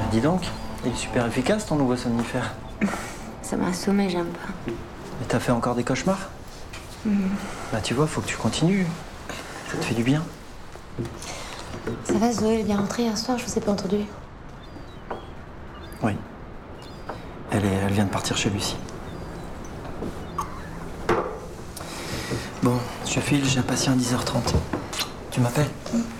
Dis donc, il est super efficace ton nouveau somnifère. Ça m'a assommé, j'aime pas. Mais t'as fait encore des cauchemars? Bah tu vois, faut que tu continues. Ça te fait du bien. Ça va, Zoé, elle est bien rentrée hier soir, je vous ai pas entendu. Oui. Elle vient de partir chez Lucie. Bon, je file, j'ai un patient à 10h30. Tu m'appelles?